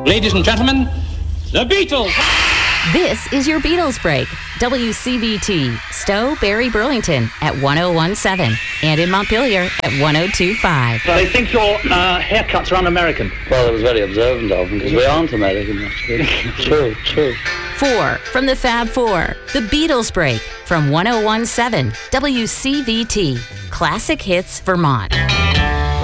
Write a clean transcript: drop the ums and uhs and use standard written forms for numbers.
Ladies and gentlemen, the Beatles. This is your Beatles break. WCVT, Stowe, Barry, Burlington at 1017 and in Montpelier at 1025. They think your haircuts are un-American. Well, I was very observant of them because we aren't American. True. 4 from the Fab Four, the Beatles break from 1017 WCVT, Classic Hits, Vermont.